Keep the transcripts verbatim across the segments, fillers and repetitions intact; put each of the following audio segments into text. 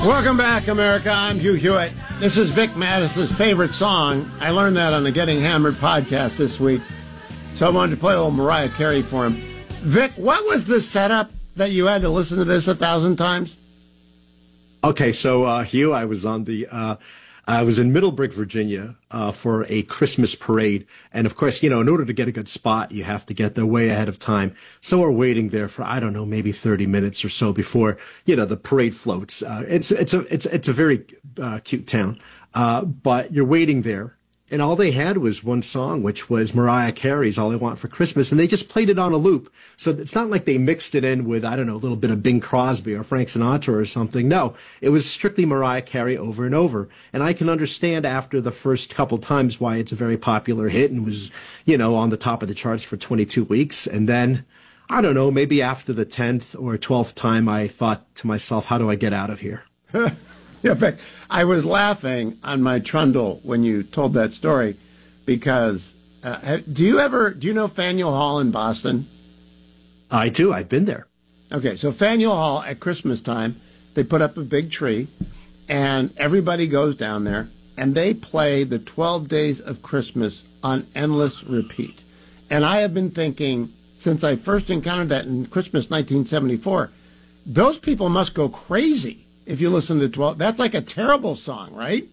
Welcome back, America. I'm Hugh Hewitt. This is Vic Mattis's favorite song. I learned that on the Getting Hammered podcast this week, so I wanted to play a little Mariah Carey for him. Vic, what was the setup that you had to listen to this a thousand times? Okay, so uh, Hugh, I was on the, uh, I was in Middleburg, Virginia, uh, for a Christmas parade, and of course, you know, in order to get a good spot, you have to get there way ahead of time. So we're waiting there for I don't know, maybe thirty minutes or so before you know the parade floats. Uh, it's it's a it's it's a very uh, cute town, uh, but you're waiting there. And all they had was one song, which was Mariah Carey's All I Want for Christmas. And they just played it on a loop. So it's not like they mixed it in with, I don't know, a little bit of Bing Crosby or Frank Sinatra or something. No, it was strictly Mariah Carey over and over. And I can understand after the first couple times why it's a very popular hit and was, you know, on the top of the charts for twenty-two weeks. And then, I don't know, maybe after the tenth or twelfth time, I thought to myself, how do I get out of here? Yeah, in fact, I was laughing on my trundle when you told that story because uh, do you ever, do you know Faneuil Hall in Boston? I do. I've been there. Okay, so Faneuil Hall at Christmas time, they put up a big tree and everybody goes down there and they play the twelve days of Christmas on endless repeat. And I have been thinking since I first encountered that in Christmas nineteen seventy-four, those people must go crazy. If you listen to twelve, that's like a terrible song, right?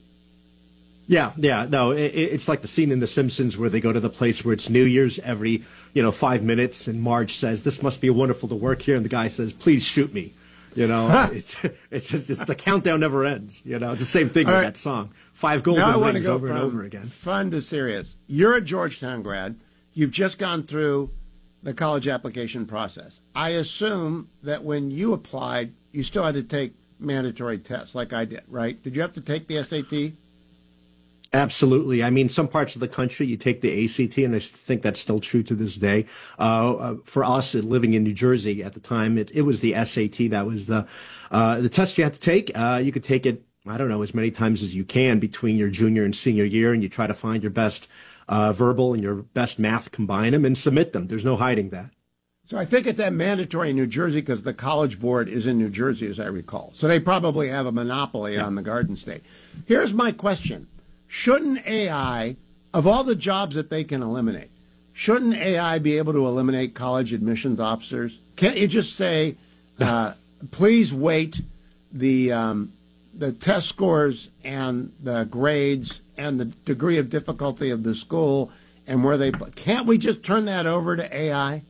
Yeah, yeah. No, it, it's like the scene in The Simpsons where they go to the place where it's New Year's every, you know, five minutes, and Marge says, "This must be wonderful to work here," and the guy says, "Please shoot me." You know, it's it's just it's, the countdown never ends. You know, it's the same thing All with right. that song. Five golden now I want rings to go over from and over again. Fun to serious. You're a Georgetown grad. You've just gone through the college application process. I assume that when you applied, you still had to take mandatory tests like I did, right? Did you have to take the S A T? Absolutely. I mean, some parts of the country, you take the A C T, and I think that's still true to this day. Uh, uh, for us, uh, living in New Jersey at the time, it, it was the S A T. That was the, uh, the test you had to take. Uh, you could take it, I don't know, as many times as you can between your junior and senior year, and you try to find your best uh, verbal and your best math, combine them, and submit them. There's no hiding that. So I think it's that mandatory in New Jersey because the College Board is in New Jersey, as I recall. So they probably have a monopoly yeah. on the Garden State. Here's my question. Shouldn't A I, of all the jobs that they can eliminate, shouldn't A I be able to eliminate college admissions officers? Can't you just say, uh, please weight the, um, the test scores and the grades and the degree of difficulty of the school and where they... Can't we just turn that over to A I?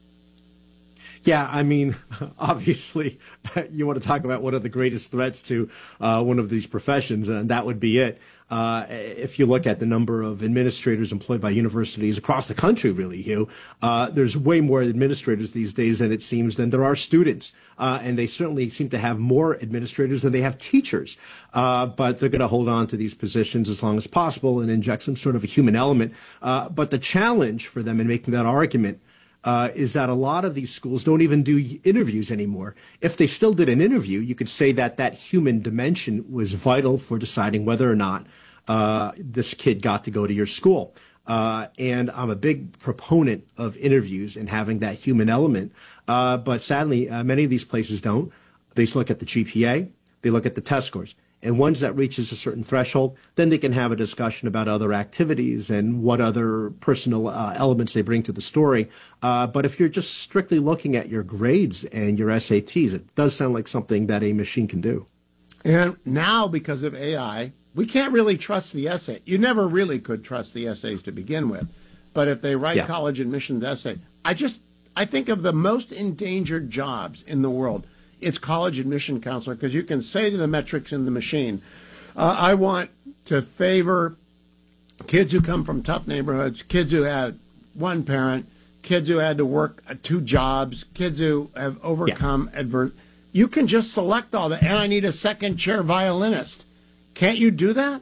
Yeah, I mean, obviously, you want to talk about one of the greatest threats to uh, one of these professions, and that would be it. Uh, if you look at the number of administrators employed by universities across the country, really, Hugh, uh, there's way more administrators these days than it seems than there are students. Uh, and they certainly seem to have more administrators than they have teachers. Uh, but they're going to hold on to these positions as long as possible and inject some sort of a human element. Uh, but the challenge for them in making that argument Uh, is that a lot of these schools don't even do interviews anymore. If they still did an interview, you could say that that human dimension was vital for deciding whether or not uh, this kid got to go to your school. Uh, and I'm a big proponent of interviews and having that human element. Uh, but sadly, uh, many of these places don't. They just look at the G P A, they look at the test scores. And once that reaches a certain threshold, then they can have a discussion about other activities and what other personal uh, elements they bring to the story. Uh, but if you're just strictly looking at your grades and your S A Ts, it does sound like something that a machine can do. And now, because of A I, we can't really trust the essay. You never really could trust the essays to begin with. But if they write Yeah. college admissions essay, I just, I think of the most endangered jobs in the world. It's college admission counselor, because you can say to the metrics in the machine, uh, I want to favor kids who come from tough neighborhoods, kids who had one parent, kids who had to work uh, two jobs, kids who have overcome yeah. adverse. You can just select all that, and I need a second chair violinist. Can't you do that?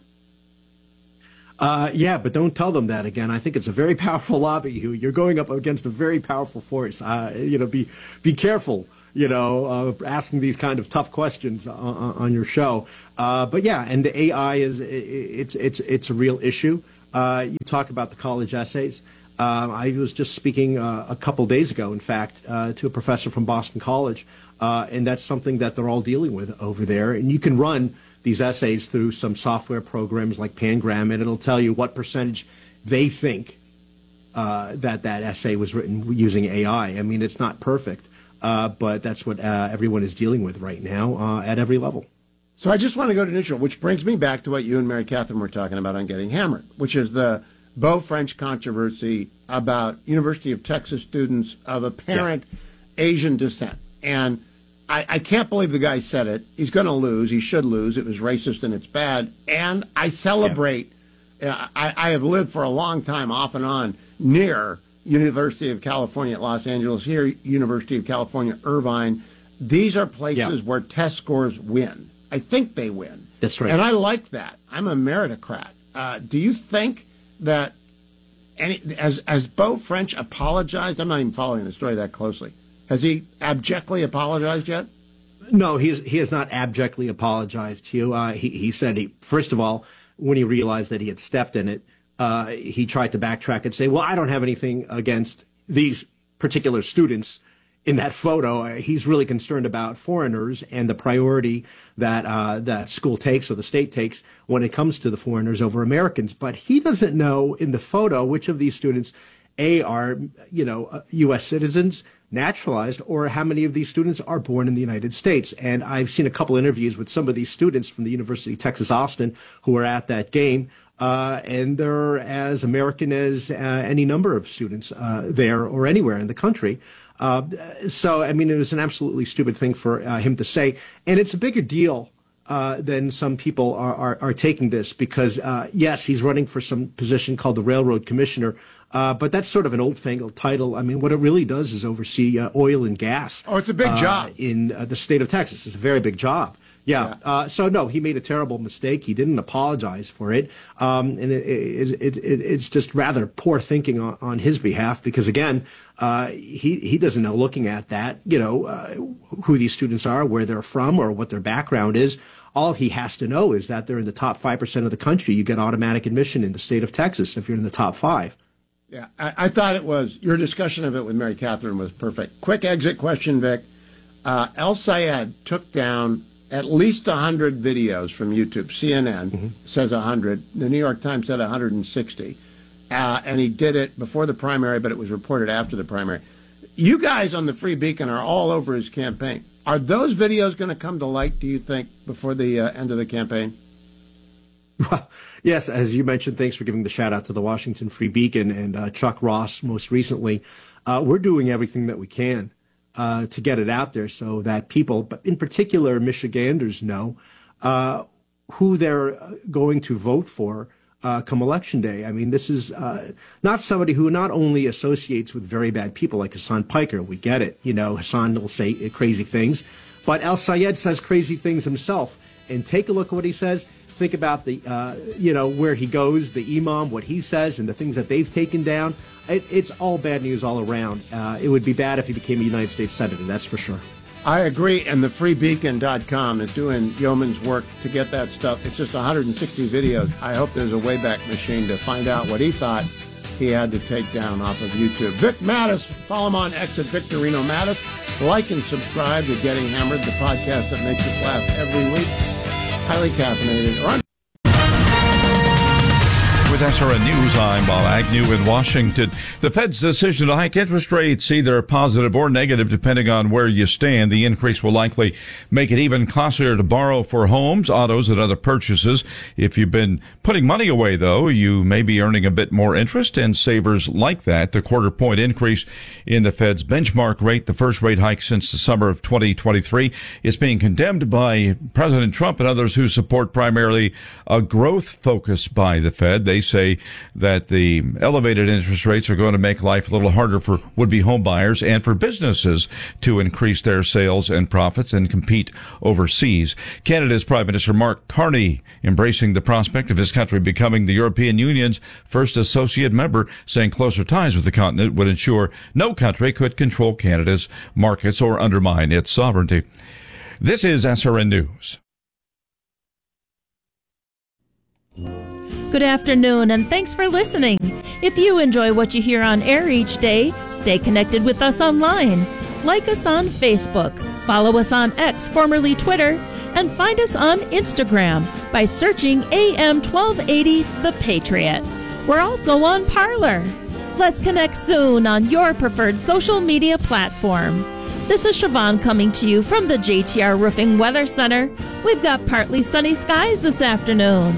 Uh, yeah, but don't tell them that again. I think it's a very powerful lobby. You're going up against a very powerful force. Uh, you know, be be careful. You know, uh, asking these kind of tough questions on, on your show. Uh, but yeah, and the A I is it's it's it's a real issue. Uh, you talk about the college essays. Uh, I was just speaking uh, a couple days ago, in fact, uh, to a professor from Boston College Uh, and that's something that they're all dealing with over there. And you can run these essays through some software programs like Pangram, and it'll tell you what percentage they think uh, that that essay was written using A I. I mean, it's not perfect, uh, but that's what uh, everyone is dealing with right now uh, at every level. So I just want to go to neutral, which brings me back to what you and Mary Catherine were talking about on Getting Hammered, which is the Beau French controversy about University of Texas students of apparent yeah. Asian descent. And I, I can't believe the guy said it. He's going to lose. He should lose. It was racist and it's bad. And I celebrate. Yeah. Uh, I, I have lived for a long time off and on near University of California at Los Angeles, here University of California, Irvine. These are places yeah. where test scores win. I think they win. That's right. And I like that. I'm a meritocrat. Uh, do you think that any, as as Beau French apologized? I'm not even following the story that closely. Has he abjectly apologized yet? No, he has, he has not abjectly apologized to you. Uh, he, he said, he, first of all, when he realized that he had stepped in it, uh, he tried to backtrack and say, well, I don't have anything against these particular students in that photo. Uh, he's really concerned about foreigners and the priority that uh, that school takes or the state takes when it comes to the foreigners over Americans. But he doesn't know in the photo which of these students, A, are, you know, uh, U S citizens, naturalized, or how many of these students are born in the United States. And I've seen a couple interviews with some of these students from the University of Texas Austin who were at that game, uh, and they're as American as uh, any number of students uh, there or anywhere in the country. Uh, so, I mean, it was an absolutely stupid thing for uh, him to say. And it's a bigger deal uh, than some people are, are, are taking this because, uh, yes, he's running for some position called the Railroad Commissioner. Uh, but that's sort of an old-fangled title. I mean, what it really does is oversee uh, oil and gas. Oh, it's a big uh, job. In uh, the state of Texas. It's a very big job. Yeah. yeah. Uh, so, no, he made a terrible mistake. He didn't apologize for it. Um, and it, it, it, it, it's just rather poor thinking on, on his behalf because, again, uh, he, he doesn't know, looking at that, you know, uh, who these students are, where they're from, or what their background is. All he has to know is that they're in the top five percent of the country. You get automatic admission in the state of Texas if you're in the top five. Yeah, I, I thought it was, your discussion of it with Mary Catherine was perfect. Quick exit question, Vic. Uh, El Sayed took down at least one hundred videos from YouTube. C N N mm-hmm. says one hundred. The New York Times said one hundred sixty. Uh, and he did it before the primary, but it was reported after the primary. You guys on the Free Beacon are all over his campaign. Are those videos going to come to light, do you think, before the uh, end of the campaign? Well, yes, as you mentioned, thanks for giving the shout out to the Washington Free Beacon and uh, Chuck Ross most recently. Uh, we're doing everything that we can uh, to get it out there so that people, but in particular Michiganders, know uh, who they're going to vote for uh, come Election Day. I mean, this is uh, not somebody who not only associates with very bad people like Hassan Piker. We get it. You know, Hassan will say crazy things, but El Sayed says crazy things himself. And take a look at what he says. Think about the, uh, you know, where he goes, the imam, what he says, and the things that they've taken down. It, it's all bad news all around. Uh, it would be bad if he became a United States Senator, that's for sure. I agree, and the free beacon dot com is doing yeoman's work to get that stuff. It's just one hundred sixty videos. I hope there's a Wayback Machine to find out what he thought he had to take down off of YouTube. Vic Mattis, follow him on X at Victorino Mattis. Like and subscribe to Getting Hammered, the podcast that makes us laugh every week. Highly caffeinated. Or un- With S R N News, I'm Bob Agnew in Washington. The Fed's decision to hike interest rates, either positive or negative, depending on where you stand. The increase will likely make it even costlier to borrow for homes, autos, and other purchases. If you've been putting money away, though, you may be earning a bit more interest, and savers like that. The quarter-point increase in the Fed's benchmark rate, the first rate hike since the summer of twenty twenty-three, is being condemned by President Trump and others who support primarily a growth focus by the Fed. They say that the elevated interest rates are going to make life a little harder for would-be home buyers and for businesses to increase their sales and profits and compete overseas. Canada's Prime Minister Mark Carney embracing the prospect of his country becoming the European Union's first associate member, saying closer ties with the continent would ensure no country could control Canada's markets or undermine its sovereignty. This is S R N News. Good afternoon, and thanks for listening. If you enjoy what you hear on air each day, stay connected with us online. Like us on Facebook, follow us on X, formerly Twitter, and find us on Instagram by searching A M twelve eighty The Patriot. We're also on Parler. Let's connect soon on your preferred social media platform. This is Siobhan coming to you from the J T R Roofing Weather Center. We've got partly sunny skies this afternoon.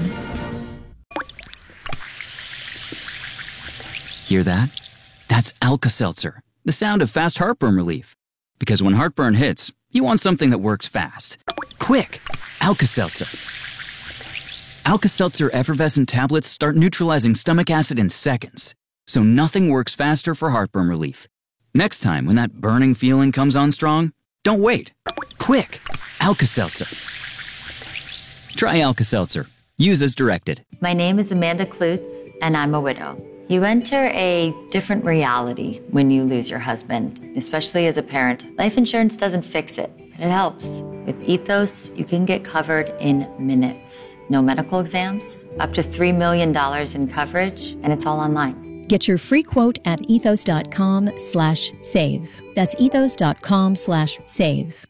Hear that? That's Alka-Seltzer, the sound of fast heartburn relief. Because when heartburn hits, you want something that works fast. Quick! Alka-Seltzer. Alka-Seltzer effervescent tablets start neutralizing stomach acid in seconds, so nothing works faster for heartburn relief. Next time when that burning feeling comes on strong, don't wait. Quick! Alka-Seltzer. Try Alka-Seltzer. Use as directed. My name is Amanda Klutz, and I'm a widow. You enter a different reality when you lose your husband, especially as a parent. Life insurance doesn't fix it, but it helps. With Ethos, you can get covered in minutes. No medical exams, up to three million dollars in coverage, and it's all online. Get your free quote at ethos.com slash save. That's ethos.com slash save.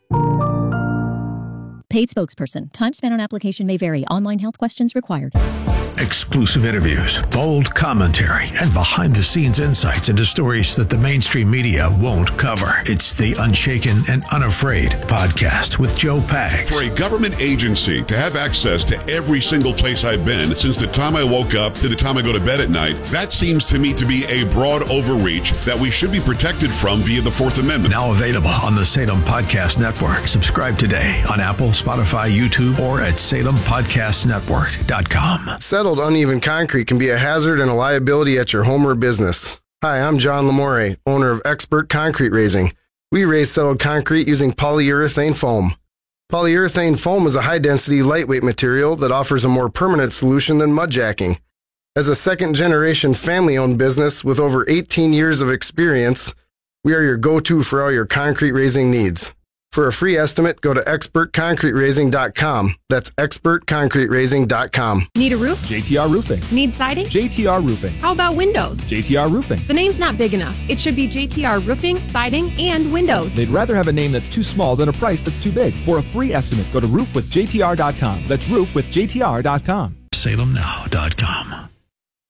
Paid spokesperson. Time spent on application may vary. Online health questions required. Exclusive interviews, bold commentary, and behind-the-scenes insights into stories that the mainstream media won't cover. It's the Unshaken and Unafraid podcast with Joe Pags. For a government agency to have access to every single place I've been since the time I woke up to the time I go to bed at night, that seems to me to be a broad overreach that we should be protected from via the Fourth Amendment. Now available on the Salem Podcast Network. Subscribe today on Apple, Spotify, YouTube, or at salem podcast network dot com. Settled uneven concrete can be a hazard and a liability at your home or business. Hi, I'm John Lamore, owner of Expert Concrete Raising. We raise settled concrete using polyurethane foam. Polyurethane foam is a high-density, lightweight material that offers a more permanent solution than mud jacking. As a second-generation family-owned business with over eighteen years of experience, we are your go-to for all your concrete raising needs. For a free estimate, go to expert concrete raising dot com. That's expert concrete raising dot com. Need a roof? J T R Roofing. Need siding? J T R Roofing. How about windows? J T R Roofing. The name's not big enough. It should be J T R Roofing, Siding, and Windows. They'd rather have a name that's too small than a price that's too big. For a free estimate, go to roof with J T R dot com. That's roof with J T R dot com. salem now dot com.